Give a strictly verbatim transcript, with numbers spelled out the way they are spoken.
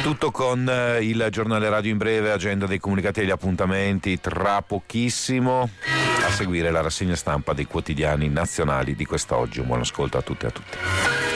Tutto con eh, il giornale radio in breve, agenda dei comunicati e gli appuntamenti tra pochissimo. A seguire la rassegna stampa dei quotidiani nazionali di quest'oggi. Un buon ascolto a tutte e a tutti.